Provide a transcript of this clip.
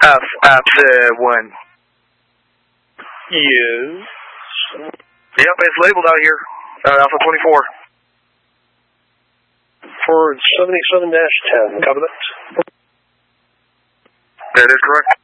1. Yes. Yep, it's labeled out here. Alpha 24. For 77-10, copy that. That is correct.